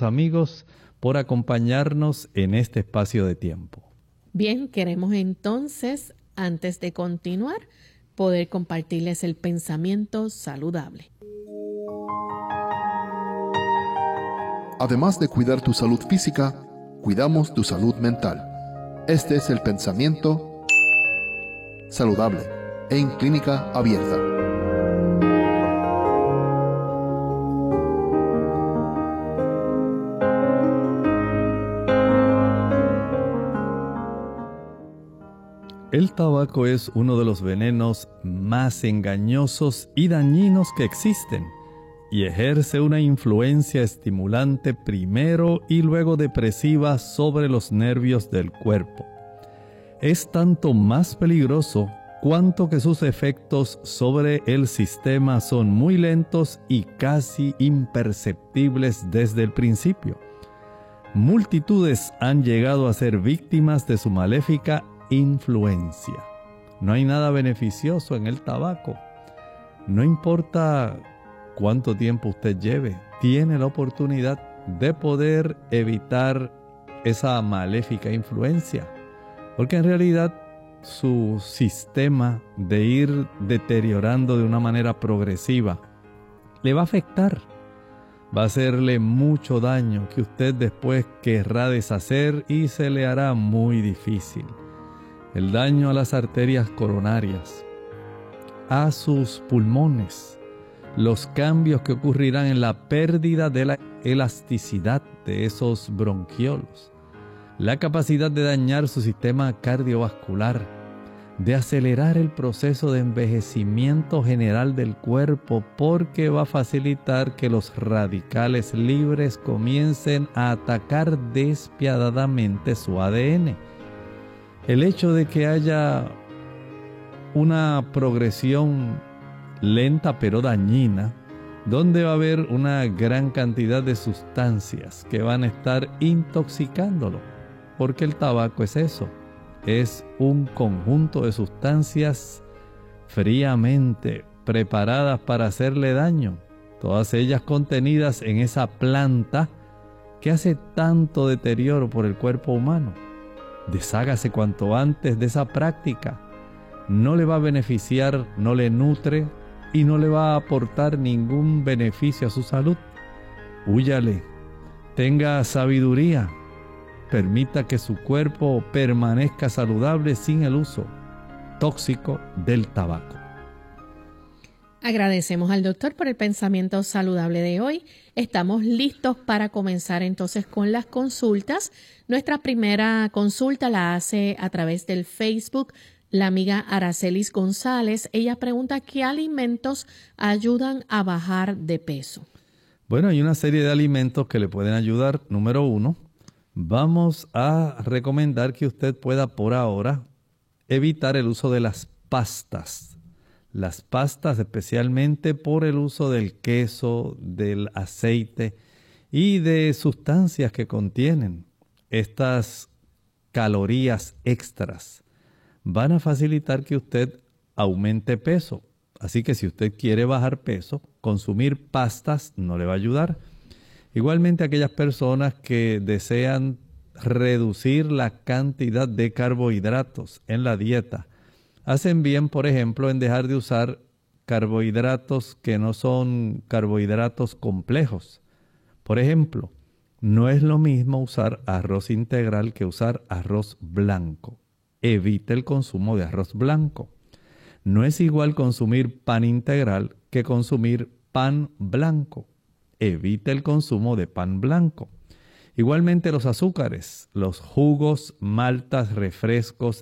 queridos amigos, por acompañarnos en este espacio de tiempo. Bien, queremos entonces, antes de continuar, poder compartirles el pensamiento saludable. Además de cuidar tu salud física, cuidamos tu salud mental. Este es el pensamiento saludable en Clínica Abierta. El tabaco es uno de los venenos más engañosos y dañinos que existen y ejerce una influencia estimulante primero y luego depresiva sobre los nervios del cuerpo. Es tanto más peligroso cuanto que sus efectos sobre el sistema son muy lentos y casi imperceptibles desde el principio. Multitudes han llegado a ser víctimas de su maléfica influencia. No hay nada beneficioso en el tabaco. No importa cuánto tiempo usted lleve, tiene la oportunidad de poder evitar esa maléfica influencia, porque en realidad su sistema de ir deteriorando de una manera progresiva le va a afectar. Va a hacerle mucho daño que usted después querrá deshacer y se le hará muy difícil. El daño a las arterias coronarias, a sus pulmones, los cambios que ocurrirán en la pérdida de la elasticidad de esos bronquiolos, la capacidad de dañar su sistema cardiovascular, de acelerar el proceso de envejecimiento general del cuerpo, porque va a facilitar que los radicales libres comiencen a atacar despiadadamente su ADN. El hecho de que haya una progresión lenta pero dañina, donde va a haber una gran cantidad de sustancias que van a estar intoxicándolo, porque el tabaco es eso, es un conjunto de sustancias fríamente preparadas para hacerle daño, todas ellas contenidas en esa planta que hace tanto deterioro por el cuerpo humano. Deshágase cuanto antes de esa práctica. No le va a beneficiar, no le nutre y no le va a aportar ningún beneficio a su salud. Húyale, tenga sabiduría, permita que su cuerpo permanezca saludable sin el uso tóxico del tabaco. Agradecemos al doctor por el pensamiento saludable de hoy. Estamos listos para comenzar entonces con las consultas. Nuestra primera consulta la hace a través del Facebook la amiga Aracelis González. Ella pregunta ¿qué alimentos ayudan a bajar de peso? Bueno, hay una serie de alimentos que le pueden ayudar. Número 1, vamos a recomendar que usted pueda por ahora evitar el uso de las pastas. Las pastas, especialmente por el uso del queso, del aceite y de sustancias que contienen estas calorías extras, van a facilitar que usted aumente peso. Así que si usted quiere bajar peso, consumir pastas no le va a ayudar. Igualmente aquellas personas que desean reducir la cantidad de carbohidratos en la dieta, hacen bien, por ejemplo, en dejar de usar carbohidratos que no son carbohidratos complejos. Por ejemplo, no es lo mismo usar arroz integral que usar arroz blanco. Evite el consumo de arroz blanco. No es igual consumir pan integral que consumir pan blanco. Evite el consumo de pan blanco. Igualmente los azúcares, los jugos, maltas, refrescos